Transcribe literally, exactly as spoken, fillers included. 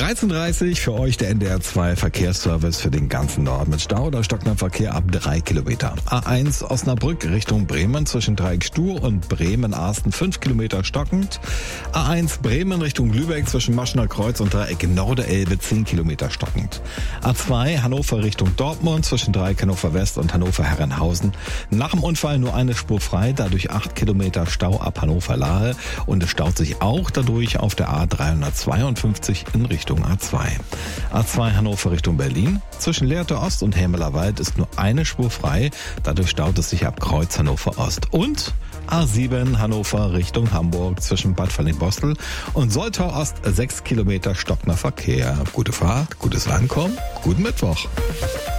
dreizehn Uhr dreißig für euch der N D R zwei Verkehrsservice für den ganzen Norden mit Stau oder stockendem Verkehr ab drei Kilometer. A eins Osnabrück Richtung Bremen zwischen Dreieck-Stuhr und Bremen-Arsten fünf Kilometer stockend. A eins Bremen Richtung Lübeck zwischen Maschener Kreuz und Dreieck Norderelbe zehn Kilometer stockend. A zwei Hannover Richtung Dortmund zwischen Dreieck Hannover West und Hannover Herrenhausen. Nach dem Unfall nur eine Spur frei, dadurch acht Kilometer Stau ab Hannover-Lahe und es staut sich auch dadurch auf der A dreihundertzweiundfünfzig in Richtung A zwei. A zwei Hannover Richtung Berlin. Zwischen Lehrte Ost und Helmeler Wald ist nur eine Spur frei, dadurch staut es sich ab Kreuz Hannover Ost. Und A sieben Hannover Richtung Hamburg zwischen Bad Falling-Bostel und Soltau Ost sechs Kilometer stockender Verkehr. Gute Fahrt, gutes Ankommen, guten Mittwoch.